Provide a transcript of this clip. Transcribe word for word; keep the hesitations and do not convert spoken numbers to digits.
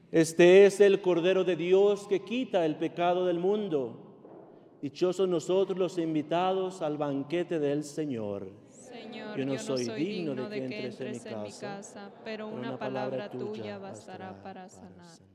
Este es el Cordero de Dios que quita el pecado del mundo. Dichosos nosotros los invitados al banquete del Señor. Señor, Yo no soy digno de que entres en mi casa, pero una palabra tuya bastará para sanar.